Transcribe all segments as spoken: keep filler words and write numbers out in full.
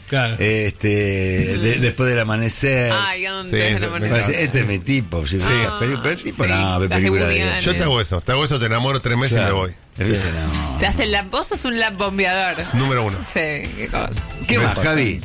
Claro. Este, de, después del amanecer. Ay, antes Sí, del eso, amanecer. me Parece, este es mi tipo. Si Sí. veas peli- pero tipo, Sí, no, ve las de película Woody de. Allen. Yo te hago eso, te hago eso, te enamoro tres meses Claro. y me voy. Ese no. Te hace el lap, vos sos un lap bombeador. Número uno. Sí, qué cosa. ¿Qué más, Javi?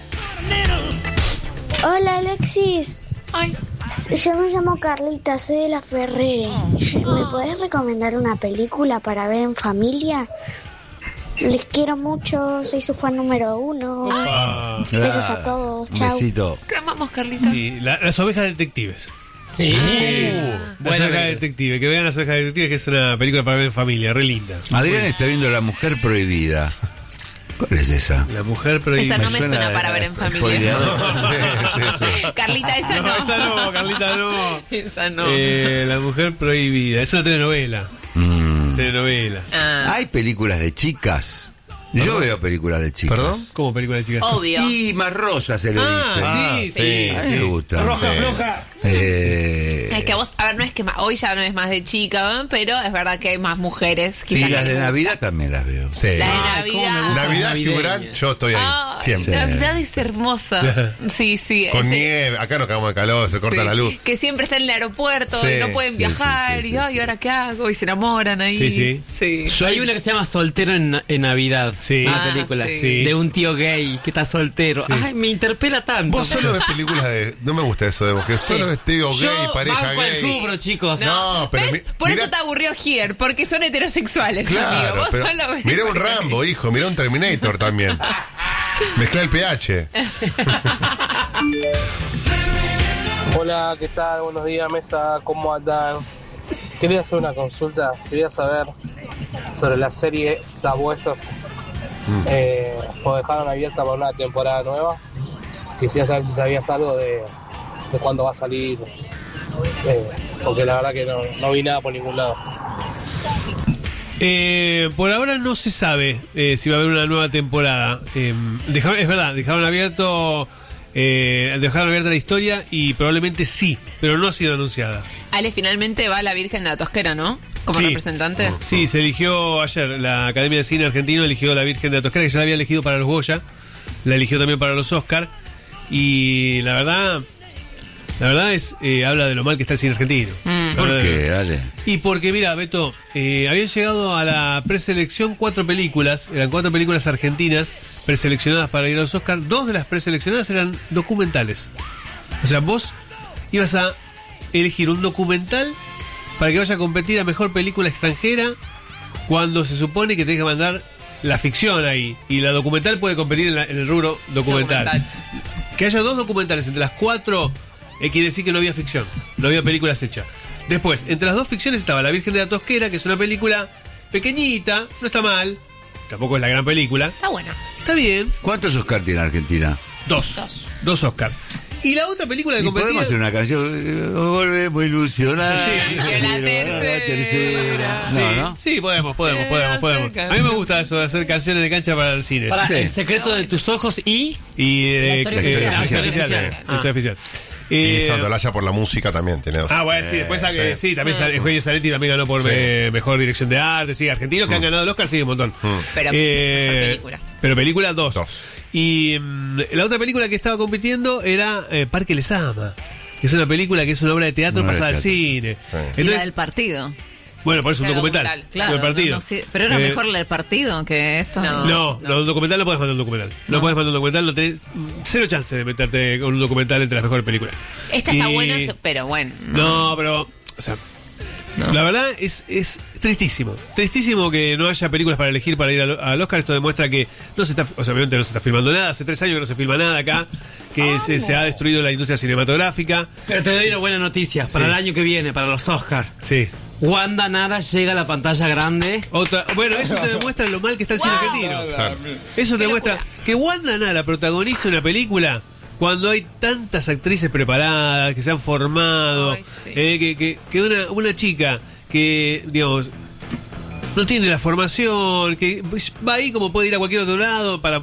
Hola Alexis, Ay, yo me llamo Carlita, soy de la Ferrere. ¿Me podés recomendar una película para ver en familia? Les quiero mucho, soy su fan número uno. Ah, Besos a todos, Un chao. besito. te amamos, Carlita. sí, la- las ovejas detectives. Sí. Las Buena ovejas película. detectives, que vean las ovejas detectives, que es una película para ver en familia, re linda. Adrián está viendo La Mujer Prohibida. ¿Cuál es esa? La mujer prohibida. Esa no me suena de- para ver en familia. spoileador. Sí, sí, sí. Carlita, esa No, no. esa no, Carlita, no. Esa no. Eh, la mujer prohibida. Es una telenovela. Mm. Telenovela. Ah, Hay películas de chicas. Yo veo películas de chicas. ¿Perdón? ¿Cómo película de chicas? obvio. Y más rosa se le dice. Ah, sí, Ah, sí. sí. A mí me gusta. Roja, Sí. floja. Eh, Es que a vos, a ver, no es que ma- hoy ya no es más de chica, ¿no? Pero es verdad que hay más mujeres. sí, quizás las que de les Navidad gusta. también las veo. Sí. La de Ay, cómo me Navidad. gusta. Navidad, Navideña. Hugh Grant, yo estoy ahí, Ay, siempre. Navidad es hermosa. Sí, sí. Con ese- nieve, acá nos cagamos de calor, se corta sí, la luz. Que siempre está en el aeropuerto Sí, y no pueden sí, viajar. sí, sí, y sí, ay, sí. ¿ahora qué hago? Y se enamoran ahí. Sí, sí. Sí. Hay una que se llama Soltero en, en Navidad. Sí. Una Ah, película. sí. De un tío gay que está soltero. Sí. Ay, me interpela tanto. Vos solo ves películas de. No me gusta eso de vos, que solo ves tío gay, Yo pareja banco el gay. rubro, chicos. No, pero ¿Ves? mi- Por mira- eso te aburrió Here, porque son heterosexuales, amigo. Claro, Vos pero solo ves. mirá un Rambo, hijo, mirá un Terminator también. Mezcla el pH. Hola, ¿qué tal? Buenos días, mesa, ¿cómo andan? Quería hacer una consulta, quería saber sobre la serie Sabuesos. Eh, lo dejaron abierta para una temporada nueva. Quisiera saber si sabías algo de, de cuándo va a salir, eh, porque la verdad que no, no vi nada por ningún lado. Eh, por ahora no se sabe eh, si va a haber una nueva temporada. Eh, dejaron- es verdad, dejaron abierto eh, dejaron abierta la historia y probablemente sí, pero no ha sido anunciada. Ale finalmente va la Virgen de la Tosquera, ¿no? Como Sí. representante. Sí, se eligió ayer, la Academia de Cine Argentino eligió a la Virgen de la Toscana, que ya la había elegido para los Goya, la eligió también para los Oscar, y la verdad, la verdad es, eh, habla de lo mal que está el cine argentino. Mm. La ¿Por verdad- qué? Dale. Y porque, mira, Beto, eh, habían llegado a la preselección cuatro películas, eran cuatro películas argentinas preseleccionadas para ir a los Oscar. Dos de las preseleccionadas eran documentales. O sea, vos ibas a elegir un documental para que vaya a competir a mejor película extranjera cuando se supone que tenés que mandar la ficción ahí. Y la documental puede competir en, la- en el rubro documental. Documental. Que haya dos documentales entre las cuatro eh, quiere decir que no había ficción, no había películas hechas. Después, entre las dos ficciones estaba La Virgen de la Tosquera, que es una película pequeñita, no está mal, tampoco es la gran película, Está buena. está bien, ¿Cuántos Oscar tiene Argentina? dos, Dos. dos Oscar. Y la otra película que Y podemos competía... hacer una canción. eh, Volvemos ilusionados. Sí, que la tercera. tercera. Sí, No, ¿no? sí, podemos, podemos, Eh, podemos, hacer podemos. A mí me gusta eso de hacer canciones de cancha para el cine. Para Sí. El secreto de tus ojos y. Y eh, La historia eh, oficial. la historia La historia oficial. oficial. La historia oficial. Y Eh, Santolaya por la música también tiene dos. Ah, bueno, sí, después Eh, sí, sí. también sale- Eugenio Zanetti también ganó por Sí. eh, mejor dirección de arte, sí, argentinos que han ganado el Oscar, sí, un montón. Pero Eh, mejor película. Pero película dos. Dos. Y mm, la otra película que estaba compitiendo era eh, Parque Lesama, que es una película que es una obra de teatro Una obra pasada de al teatro. cine. Y Sí. la Entonces, del partido. bueno, por eso un Claro, documental. documental, Claro, del partido. no, no, sí, pero era Eh, mejor la del partido que esto. No. No, no, un documental no puedes mandar un documental. No, No. puedes mandar un documental, no tenés cero chance de meterte con un documental entre las mejores películas. Esta está Y- buena, pero bueno. No, pero, o sea, No. la verdad es, es tristísimo. Tristísimo que no haya películas para elegir para ir al, al Oscar. Esto demuestra que no se está, o sea, obviamente no se está filmando nada. Hace tres años que no se filma nada acá, que se, se ha destruido la industria cinematográfica. Pero te doy una buena noticia. Para Sí. el año que viene, para los Oscars. Sí. Wanda Nara llega a la pantalla grande. Otra, bueno, eso te demuestra lo mal que está el cine Wow. argentino. Claro. Eso te Qué demuestra locura. que Wanda Nara protagoniza una película cuando hay tantas actrices preparadas, que se han formado, Ay, sí. eh, que, que, que una, una chica que, digamos, no tiene la formación, que va ahí como puede ir a cualquier otro lado para...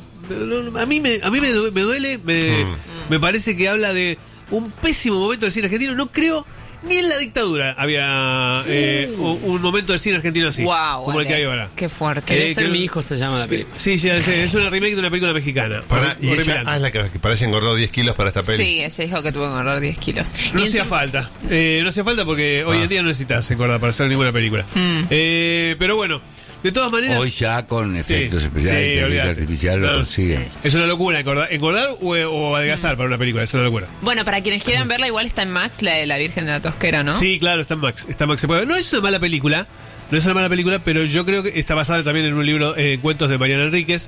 A mí me, a mí me, du- me duele, me, me parece que habla de un pésimo momento del cine argentino. No creo Ni en la dictadura había eh, un, un momento del cine argentino así, Wow, como el que Ale, hay ahora. Qué fuerte. Querés Eh, ser que- mi hijo se llama la película. Sí, sí, es, es una remake de una película mexicana. Para, y ella, Horripilante. ah, es la que, que parece engordó diez kilos para esta peli. Sí, ella dijo que tuvo que engordar diez kilos. No Y hacía encima- falta. Eh, no hacía falta porque hoy Ah. en día no necesitas engordar para hacer ninguna película. Mm. Eh, pero bueno, de todas maneras. Hoy ya con efectos Sí, especiales, sí, inteligencia olvídate. artificial lo No, consiguen. Es una locura engordar, engordar o, o adelgazar para una película, es una locura. Bueno, para quienes quieran verla, igual está en Max, la de la Virgen de la Tosquera, ¿no? Sí, claro, está en Max. Está en Max. Se puede ver. No es una mala película, no es una mala película, pero yo creo que está basada también en un libro, eh, cuentos de Mariana Enríquez.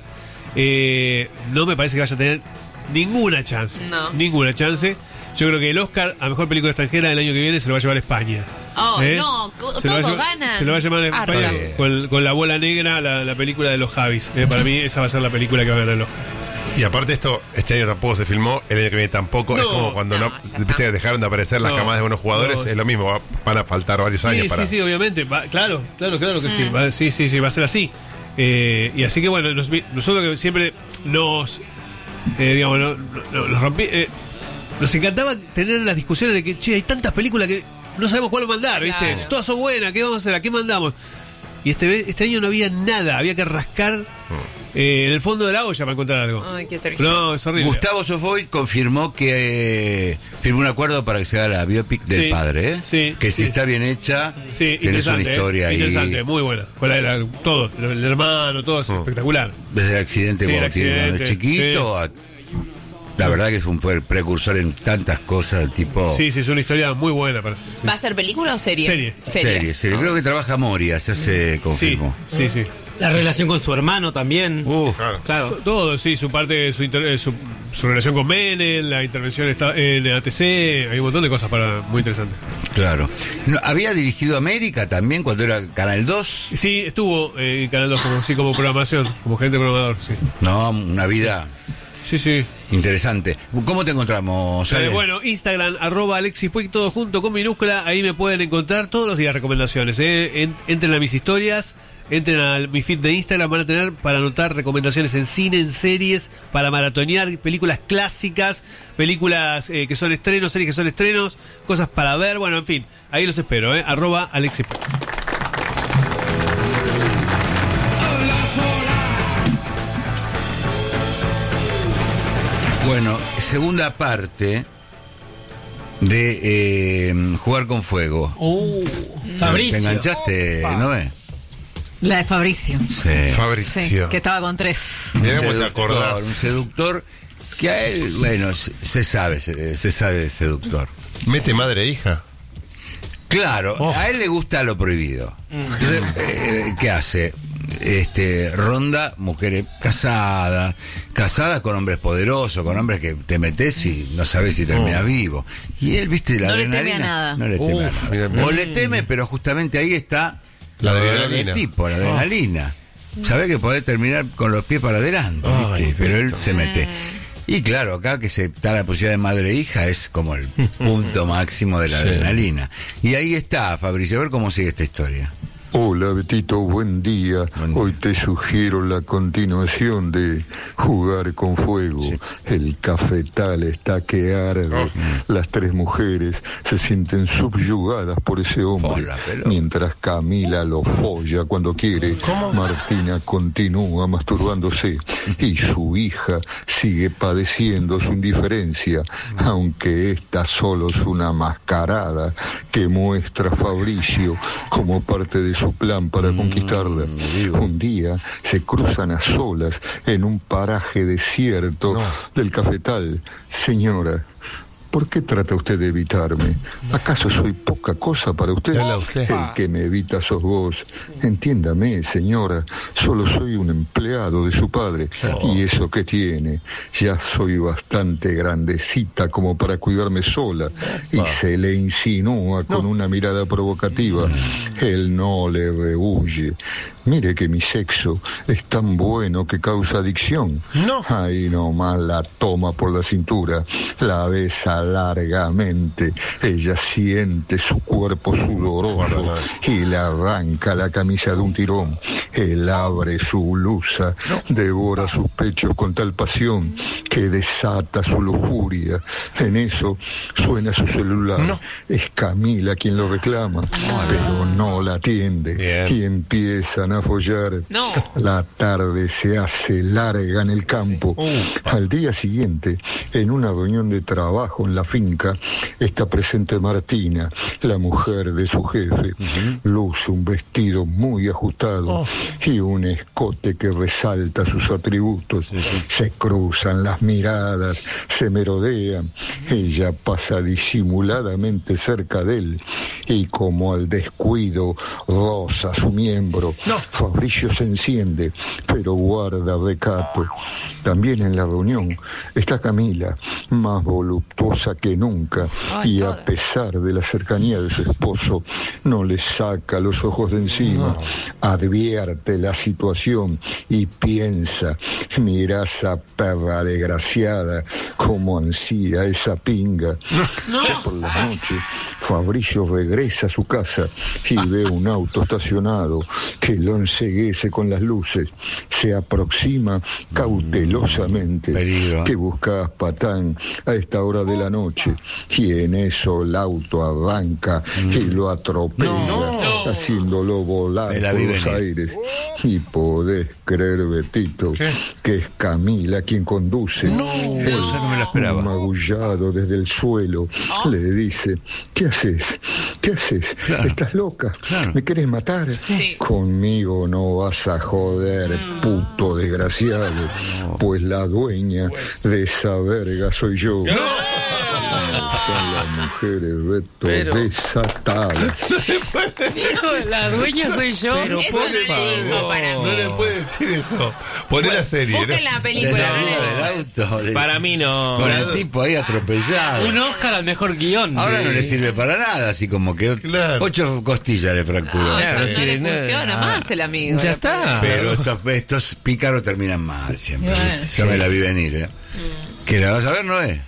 Eh, no me parece que vaya a tener ninguna chance. No. Ninguna chance. Yo creo que el Oscar a Mejor Película Extranjera del año que viene se lo va a llevar a España. Oh, ¿Eh? no, co- Se lo va a todos llevar- ganan. Se lo va a llamar a Harta. España con, con La Bola Negra, la, la película de los Javis. Eh, para mí esa va a ser la película que va a ganar el Oscar. Y aparte esto, este año tampoco se filmó, el año que viene tampoco. No, es como cuando no, no, ya está. viste, dejaron de aparecer las No, camadas de buenos jugadores, no, es sí. lo mismo, va- van a faltar varios años Sí, para... sí, sí, obviamente. Va- claro, claro, claro que Mm. sí. Va, sí, sí, sí, va a ser así. Eh, y así que bueno, nos- nosotros que siempre nos, eh, digamos, no- no- nos rompí, eh, nos encantaba tener las discusiones de que, che, hay tantas películas que no sabemos cuál mandar, ¿viste? Claro. Todas son buenas, ¿qué vamos a hacer? ¿A qué mandamos? Y este, ve- este año no había nada, había que rascar eh, en el fondo de la olla para encontrar algo. Ay, qué triste. No, es horrible. Gustavo Sofoy confirmó que eh, firmó un acuerdo para que se haga la biopic del Sí, padre, ¿eh? sí, que si sí. está bien hecha, Sí, tenés una interesante, historia eh, ahí. interesante, muy buena. Con la- la- todo, el hermano, todo es espectacular. Desde el accidente Sí, el cuando tiene cuando es accidente, chiquito, a- la verdad que es un fue el precursor en tantas cosas, el tipo Sí, sí, es una historia muy buena para sí. ¿Va a ser película o serie? Serie. serie, serie. Creo que trabaja Moria, ya se Sí, confirmó. sí, sí. La relación con su hermano también. Uh, Claro. Claro. Todo, sí, su parte, su, inter- eh, su, su relación con Menem, la intervención esta- en A T C, hay un montón de cosas para muy interesantes. claro. No, había dirigido América también cuando era Canal dos. Sí, estuvo eh, en Canal dos como, sí, como programación, como gerente programador, sí. No, una vida Sí, sí. interesante. ¿Cómo te encontramos, Ale? Eh, bueno, Instagram, arroba Alexis Puig, todo junto con minúscula, ahí me pueden encontrar todos los días recomendaciones. eh. En- entren a mis historias, entren a mi feed de Instagram, van a tener para anotar recomendaciones en cine, en series, para maratonear, películas clásicas, películas eh, que son estrenos, series que son estrenos, cosas para ver, bueno, en fin, ahí los espero, eh, arroba Alexis Puig. Bueno, segunda parte de eh, Jugar con Fuego. Uh, Fabricio. ¿Te enganchaste, Noé? La de Fabricio. Sí. Sí, Fabricio. que estaba con tres. Mirá Un cómo te seductor, acordás. un seductor que a él, bueno, se, se sabe, se, se sabe seductor. Mete madre e hija. Claro, Oh. a él le gusta lo prohibido. Entonces, eh, ¿qué hace? Este, ronda mujeres casadas, casadas con hombres poderosos, con hombres que te metes y no sabes si terminas vivo. Y él, viste, la No le teme adrenalina. a nada. No le teme a Uf, nada. mira, mira. O le teme, pero justamente ahí está La lo adrenalina. del tipo, la adrenalina. Sabe que podés terminar con los pies para adelante, Ay, ¿viste? pero él Víctor. se mete. Y claro, acá que se está la posibilidad de madre e hija es como el punto máximo de la Sí. adrenalina. Y ahí está, Fabricio, a ver cómo sigue esta historia. Hola Betito, buen día. Buen día. Hoy te sugiero la continuación de Jugar con Fuego. Sí. El cafetal está que arde. Oh. Las tres mujeres se sienten subyugadas por ese hombre. Hola, pelota. Mientras Camila lo folla cuando quiere. ¿Cómo? Martina continúa masturbándose. Y su hija sigue padeciendo su indiferencia. Aunque esta solo es una mascarada que muestra Fabricio como parte de su plan para conquistarla. digo. Un día se cruzan a solas en un paraje desierto No. del cafetal. Señora, ¿por qué trata usted de evitarme? ¿Acaso soy poca cosa para usted? Hola, usted. El que me evita sos vos. Entiéndame, señora, solo soy un empleado de su padre. ¿Y eso qué tiene? Ya soy bastante grandecita como para cuidarme sola. Y se le insinúa con una mirada provocativa. Él no le rehuye. Mire que mi sexo es tan bueno que causa adicción. No. Ahí nomás la toma por la cintura, la besa largamente. Ella siente su cuerpo sudoroso y le arranca la camisa de un tirón. Él abre su blusa, devora sus pechos con tal pasión que desata su lujuria. En eso suena su celular. No. Es Camila quien lo reclama, pero no la atiende. Bien. Y empiezan a follar. No. La tarde se hace larga en el campo. Al día siguiente, en una reunión de trabajo en la finca, está presente Martina, la mujer de su jefe. Luce un vestido muy ajustado y un escote que resalta sus atributos. Se cruzan las miradas, se merodean. Ella pasa disimuladamente cerca de él y, como al descuido, roza su miembro. Fabricio se enciende, pero guarda recato. También en la reunión está Camila, más voluptuosa que nunca, Ay, y toda. a pesar de la cercanía de su esposo, no le saca los ojos de encima. Advierte la situación y piensa: mira esa perra desgraciada, como ansía esa pinga. Por la noche, Fabricio regresa a su casa y ve un auto estacionado que lo enceguece con las luces. Se aproxima cautelosamente. Peligro. ¿Qué buscas, patán, a esta hora de la noche? Y en eso el auto arranca y lo atropella, No. haciéndolo volar Me la por vi los venir. aires. Y podés creer, Betito, ¿Qué? que es Camila quien conduce. No, esa no me la esperaba. Magullado desde el suelo, le dice: ¿qué haces? ¿Qué haces? Claro. ¿Estás loca? Claro. ¿Me querés matar? Sí. Conmigo no vas a joder, puto desgraciado, pues la dueña de esa verga soy yo. Están las mujeres, Beto, Pero- desatadas. Dijo, la dueña soy yo. Pero Eso por no le dijo favor, para mí. no le puede decir eso. Poné la serie. Busquen ¿no? la Desde película. arriba ¿no? del auto. le- Para mí no. Con el tipo ahí atropellado. Un Oscar al mejor guión. Ahora no le sirve para nada, así como que Claro. ocho costillas le fracturó. No, Claro, no sí, le no, funciona ah. más el amigo. Ya está. Pero estos, estos pícaros terminan mal siempre. Yo me la vi venir, ¿eh? ¿Que la vas a ver, no es?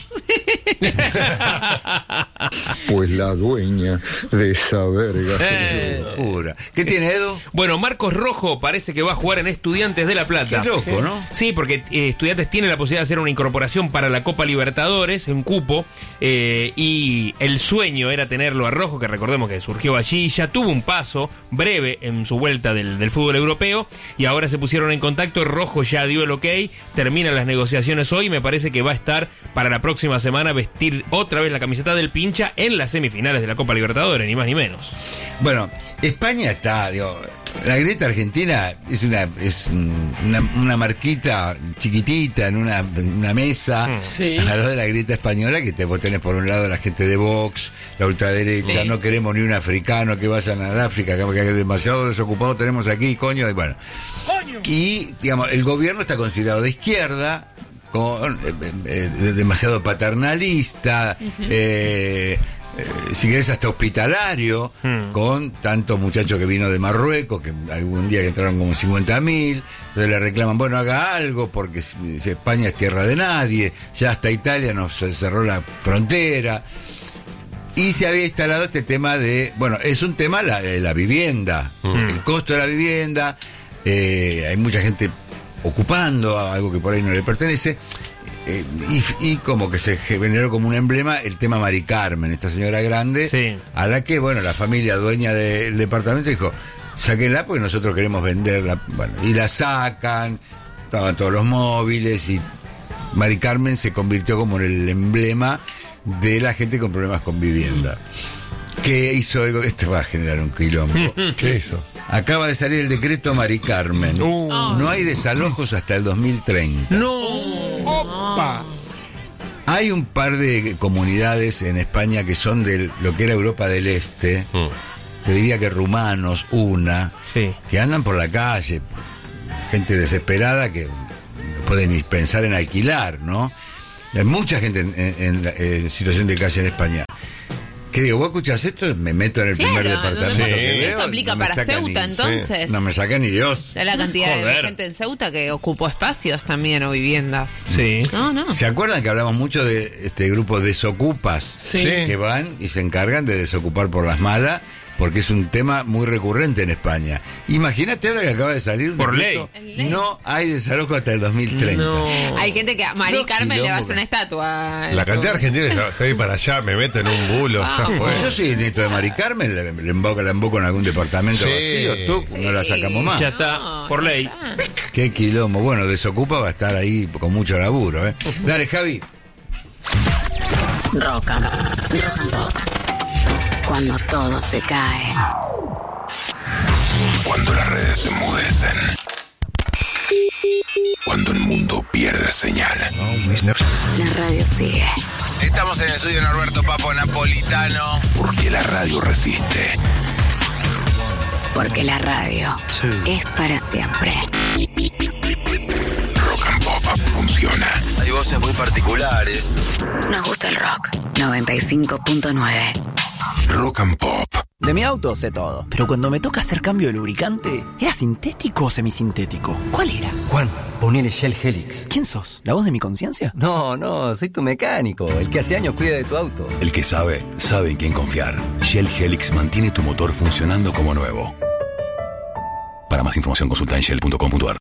Pues la dueña de esa verga soy Eh. yo. Pura. ¿Qué tiene Edu? Bueno, Marcos Rojo parece que va a jugar en Estudiantes de La Plata. Qué loco, ¿no? Sí, porque eh, Estudiantes tiene la posibilidad de hacer una incorporación para la Copa Libertadores, un cupo, eh, y el sueño era tenerlo a Rojo, que recordemos que surgió allí, ya tuvo un paso breve en su vuelta del, del fútbol europeo, y ahora se pusieron en contacto, Rojo ya dio el ok, terminan las negociaciones hoy, me parece que va a estar para la próxima semana vestir otra vez la camiseta del pincha en las semifinales de la Copa Libertadores, ni más ni menos. Bueno, España está, digo, la grieta argentina es una es un- una, una marquita chiquitita en una, una mesa, Sí. a lo de la grieta española, que te, vos tenés por un lado la gente de Vox, la ultraderecha, Sí. no queremos ni un africano que vayan a África, que que demasiado desocupado tenemos aquí, coño, y bueno. Y, digamos, el gobierno está considerado de izquierda, con, eh, eh, eh, demasiado paternalista, eh, eh, si querés hasta hospitalario, con tantos muchachos que vino de Marruecos, que algún día que entraron como cincuenta mil, entonces le reclaman, bueno, haga algo, porque si- si España es tierra de nadie, ya hasta Italia nos cerró la frontera. Y se había instalado este tema de, bueno, es un tema la, la vivienda, el costo de la vivienda, eh, hay mucha gente ocupando algo que por ahí no le pertenece, eh, y, y como que se generó como un emblema el tema Mari Carmen, esta señora grande, Sí. a la que, bueno, la familia dueña del departamento dijo, sáquenla porque nosotros queremos venderla, bueno, y la sacan, estaban todos los móviles, y Mari Carmen se convirtió como en el emblema de la gente con problemas con vivienda. ¿Qué hizo algo? Esto va a generar un quilombo. ¿Qué hizo? Acaba de salir el decreto Mari Carmen. Uh. No hay desalojos hasta el dos mil treinta. Hay un par de comunidades en España que son de lo que era Europa del Este. Te diría que rumanos, una, Sí. que andan por la calle, gente desesperada que no puede ni pensar en alquilar, ¿no? Hay mucha gente en, en- en la- en situación de calle en España. ¿Qué digo? ¿Vos escuchás esto? Me meto en el Claro, primer departamento no, que veo. esto aplica no me para saca Ceuta, ni- entonces. No me saca ni Dios. Ya la cantidad de Joder. gente en Ceuta que ocupó espacios también o viviendas. Sí. No, no. ¿Se acuerdan que hablamos mucho de este grupo Desocupas? Sí. Que van y se encargan de desocupar por las malas, porque es un tema muy recurrente en España. Imagínate ahora que acaba de salir un Por decreto, no hay desalojo hasta el dos mil treinta. No. Hay gente que a Mari No, Carmen le va a hacer quilombo. una estatua. La cantidad de argentinos se va para allá, me meto en un bulo, Ah, ya fue. Yo soy el nieto de Mari Carmen, le, le emboco, la emboco en algún departamento Sí. vacío, tú, no la sacamos más. Ya está, No, por ya ley. está. Qué quilombo. Bueno, Desocupa va a estar ahí con mucho laburo, ¿eh? Dale, Javi. Rock and, rock and pop. Cuando todo se cae. Cuando las redes se enmudecen. Cuando el mundo pierde señal. La radio sigue. Estamos en el estudio de Norberto Papo Napolitano. Porque la radio resiste. Porque la radio es para siempre. Rock and Pop funciona. Hay voces muy particulares. Nos gusta el rock. noventa y cinco punto nueve. Rock and Pop. De mi auto sé todo, pero cuando me toca hacer cambio de lubricante, ¿era sintético o semisintético? ¿Cuál era? Juan, ponele Shell Helix. ¿Quién sos? ¿La voz de mi conciencia? No, no, soy tu mecánico, el que hace años cuida de tu auto. El que sabe, sabe en quién confiar. Shell Helix mantiene tu motor funcionando como nuevo. Para más información consulta en shell punto com punto a r.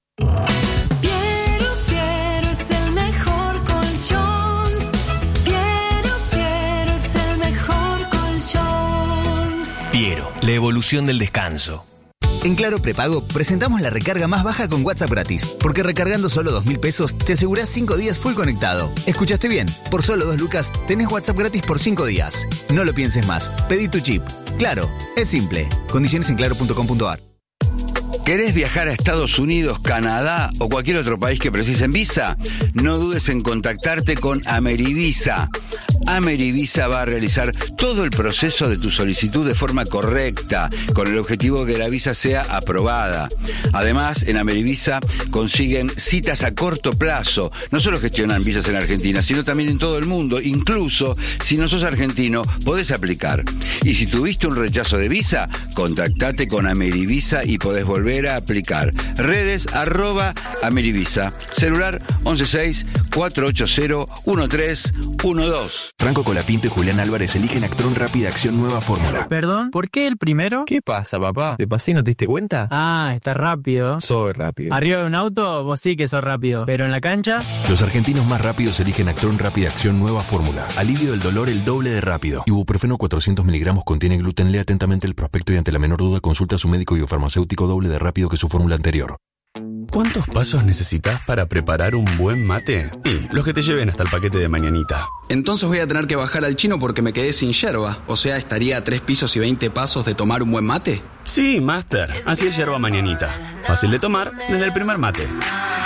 Piero, Piero es el mejor colchón. Piero, Piero es el mejor colchón. Piero, la evolución del descanso. En Claro Prepago presentamos la recarga más baja con WhatsApp gratis, porque recargando solo dos mil pesos te asegurás cinco días full conectado. ¿Escuchaste bien? Por solo dos lucas tenés WhatsApp gratis por cinco días. No lo pienses más, pedí tu chip. Claro, es simple. Condiciones en claro punto com punto a r. ¿Querés viajar a Estados Unidos, Canadá o cualquier otro país que precisen visa? No dudes en contactarte con Amerivisa. Amerivisa va a realizar todo el proceso de tu solicitud de forma correcta, con el objetivo de que la visa sea aprobada. Además, en Amerivisa consiguen citas a corto plazo. No solo gestionan visas en Argentina, sino también en todo el mundo. Incluso, si no sos argentino, podés aplicar. Y si tuviste un rechazo de visa, contactate con Amerivisa y podés volver a aplicar. Redes arroba Amerivisa. Celular once seis cuatro ocho cero uno tres uno dos. Franco Colapinto y Julián Álvarez eligen Actron Rápida Acción Nueva Fórmula. Perdón, ¿por qué el primero? ¿Qué pasa, papá? ¿Te pasé y no te diste cuenta? Ah, está rápido. Soy rápido. Arriba de un auto, vos sí que sos rápido. Pero en la cancha... Los argentinos más rápidos eligen Actron Rápida Acción Nueva Fórmula. Alivio del dolor el doble de rápido. Ibuprofeno cuatrocientos miligramos contiene gluten. Lee atentamente el prospecto y ante la menor duda consulta a su médico y o farmacéutico doble de rápido que su fórmula anterior. ¿Cuántos pasos necesitas para preparar un buen mate? Y los que te lleven hasta el paquete de mañanita. Entonces voy a tener que bajar al chino porque me quedé sin yerba. O sea, estaría a tres pisos y veinte pasos de tomar un buen mate. Sí, Master. Así es yerba mañanita. Fácil de tomar desde el primer mate.